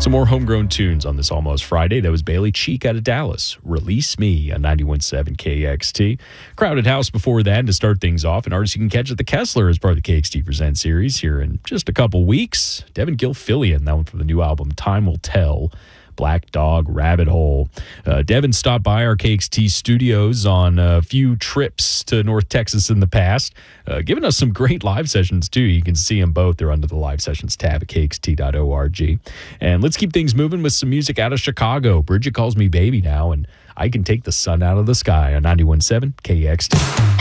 Some more homegrown tunes on this Almost Friday. That was Bailey Cheek out of Dallas. Release Me on 91.7 KXT. Crowded House before that to start things off. An artist you can catch at the Kessler as part of the KXT Present series here in just a couple weeks. Devin Gilfillian, that one from the new album Time Will Tell. Black Dog Rabbit Hole. Devin stopped by our KXT studios on a few trips to North Texas in the past, giving us some great live sessions, too. You can see them both. They're under the live sessions tab at kxt.org. And let's keep things moving with some music out of Chicago. Bridget Calls Me Baby now, and I Can Take the Sun Out of the Sky on 91.7 KXT.